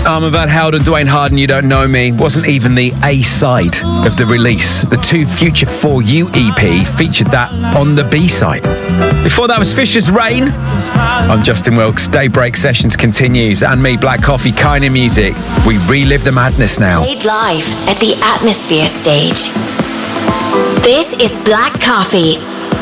Armand Van Helden, Dwayne Harden, You Don't Know Me wasn't even the A-side of the release. The 2 Future For You EP featured that on the B-side. Before that was Fisher's Rain. I'm Justin Wilkes. Daybreak Sessions continues. And me, Black Coffee, Kind of Music. We relive the madness now. Played live at the Atmosphere stage. This is Black Coffee